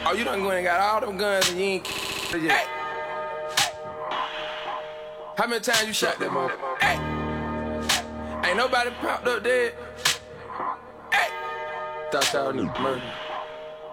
Oh, you done went and got all them guns and you ain't yet. Hey. How many times you shot that motherfucker? Hey. Ain't nobody popped up dead. Hey. Thought y'all knew murder.